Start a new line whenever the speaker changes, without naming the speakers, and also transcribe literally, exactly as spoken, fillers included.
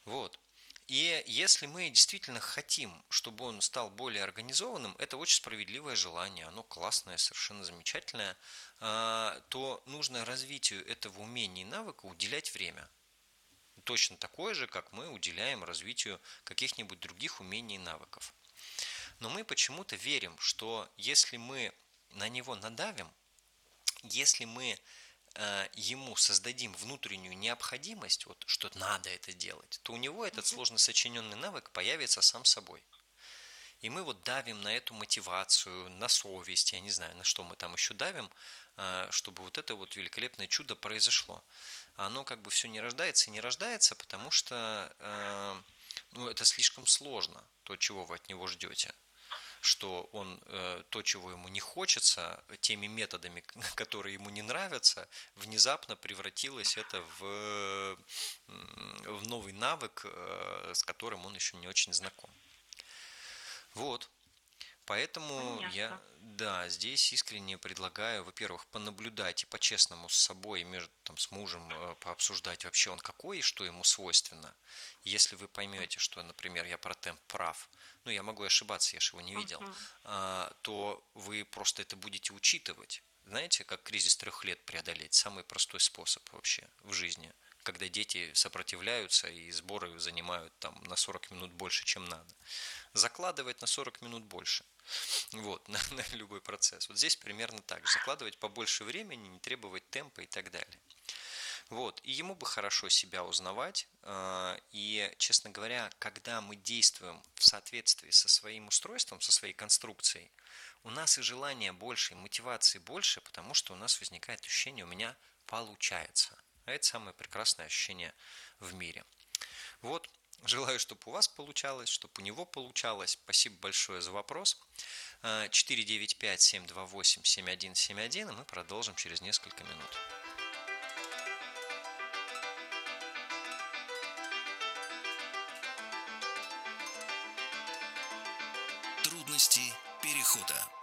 Вот. И если мы действительно хотим, чтобы он стал более организованным, это очень справедливое желание, оно классное, совершенно замечательное, а, то нужно развитию этого умения и навыка уделять время. Точно такое же, как мы уделяем развитию каких-нибудь других умений и навыков. Но мы почему-то верим, что если мы на него надавим, если мы э, ему создадим внутреннюю необходимость, вот, что надо это делать, то у него этот
Мгм.
сложно сочиненный навык появится сам собой. И мы вот давим на эту мотивацию, на совесть, я не знаю, на что мы там еще давим, э, чтобы вот это вот великолепное чудо произошло. А оно как бы все не рождается и не рождается, потому что э, ну, это слишком сложно, то, чего вы от него ждете, что он э, то, чего ему не хочется, теми методами, которые ему не нравятся, внезапно превратилось это в, в новый навык, э, с которым он еще не очень знаком. Вот. Поэтому я,
Понятно.
да, здесь искренне предлагаю, во-первых, понаблюдать и по-честному с собой, между, там, с мужем, э, пообсуждать вообще он какой и что ему свойственно. Если вы поймете, что, например, я про темп прав, ну, я могу ошибаться, я же его не видел,
Мгм.
а, то вы просто это будете учитывать. Знаете, как кризис трех лет преодолеть? Самый простой способ вообще в жизни, когда дети сопротивляются и сборы занимают там на сорок минут больше, чем надо. Закладывать на сорок минут больше. Вот, на, на любой процесс. Вот здесь примерно так же. Закладывать побольше времени, не требовать темпа и так далее. Вот, и ему бы хорошо себя узнавать. И, честно говоря, когда мы действуем в соответствии со своим устройством, со своей конструкцией, у нас и желания больше, и мотивации больше, потому что у нас возникает ощущение, у меня получается. А это самое прекрасное ощущение в мире. Вот, желаю, чтобы у вас получалось, чтобы у него получалось. Спасибо большое за вопрос. четыре девять пять семь два восемь семь один семь один, и мы продолжим через несколько минут.
Трудности перехода.